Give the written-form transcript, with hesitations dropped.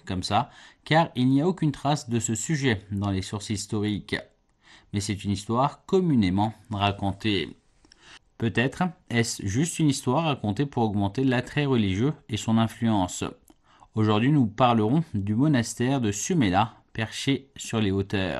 comme ça, car il n'y a aucune trace de ce sujet dans les sources historiques. Mais c'est une histoire communément racontée. Peut-être est-ce juste une histoire racontée pour augmenter l'attrait religieux et son influence. Aujourd'hui, nous parlerons du monastère de Sumela, perché sur les hauteurs.